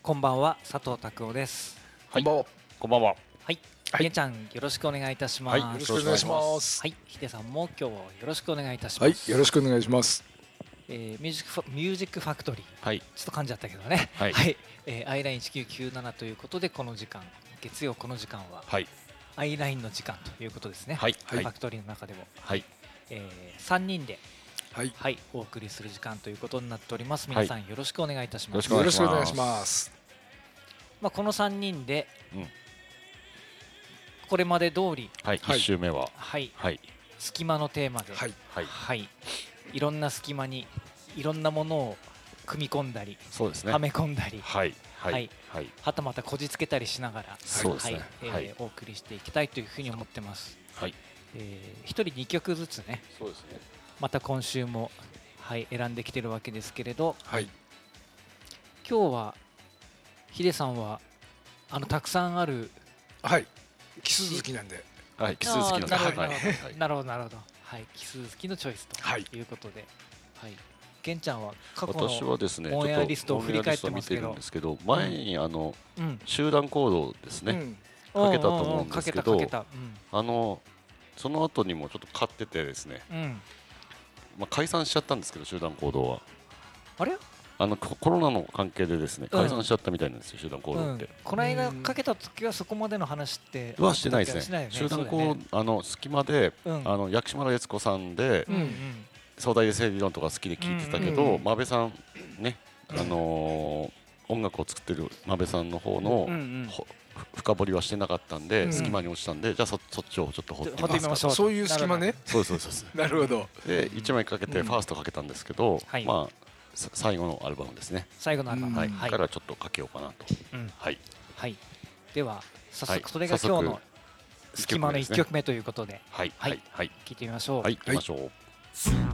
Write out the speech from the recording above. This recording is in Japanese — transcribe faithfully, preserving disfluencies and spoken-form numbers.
こんばんは、佐藤拓夫です。 はい、こんばんは。 こんばんは。 はい、ひでちゃんよろしくお願いいたします。 はい、 よろしくお願いします。 はい、ひでさんも今日よろしくお願いいたしはい、 ます。 よろしくお願いします。 えー、ミュージックファミュージックファクトリー、 はい、 ちょっと噛んじゃったけどね。 はい、 はい、えー、アイラインいちきゅうきゅうななということでこの時間、月曜この時間は、 はい、 アイラインの時間ということですね。 はい、 ファクトリーの中でも、 はい、 えー、さんにんで。 はい、 はい、お送りする時間ということになっております。皆さんよろしくお願いいたします。 よろしくお願いします。 まあこのさんにんで、 うん、 これまで通り、 はい、いち週目は、 はい、 はい、 隙間のテーマで、 はい、 はい、 はい、いろんな隙間にいろんなものを組み込んだり、 そうですね、 はめ込んだり、 はい、はい、 はい、はたまたこじつけたりしながら、 そうですね、 はい、えーはい、お送りしていきたいというふうに思ってます。 はい、 えー、ひとりにきょくずつね、 そうですね、 また今週も、はい、選んできてるわけですけれど、 はい、 今日はヒデさんはあのたくさんある、 はい、奇数好きなんで、 はい、奇数好きのなるほど、 はい、 なるほど、なるほど、はい、奇数好きのチョイスということで、はい、けんちゃんは過去の私はですね、 オンエアリストを振り返ってますけど、 ちょっとオンエアリストを見てるんですけど、前にあの、 うん、 集団行動ですね、かけたと思うんですけど、あのその後にもちょっと買っててですね、うん、まあ解散しちゃったんですけど、集団行動は。 あれ？ あのコロナの関係でですね、解散しちゃったみたいなんですよ、集団行動って。 この間かけた時はそこまでの話ってはしてないですね。集団行動、あの隙間で、あの薬師丸悦子さんで、壮大で整理論とか好きで聞いてたけど、真部さんね、あの音楽を作ってる真部さんの方の深掘りはしてなかったんで、隙間に落ちたんで、じゃあそっちをちょっと掘ってみますか。 そういう隙間ね。 そうそうそう。 なるほど。 でいちまいかけてファーストかけたんですけど、まあ最後のアルバムですね。 最後のアルバム、 はい、からちょっとかけようかなと。はい。 はい。では早速それが今日の隙間のいっきょくめということで、 はいはいはい。 聞いてみましょう。 はい、行きましょう。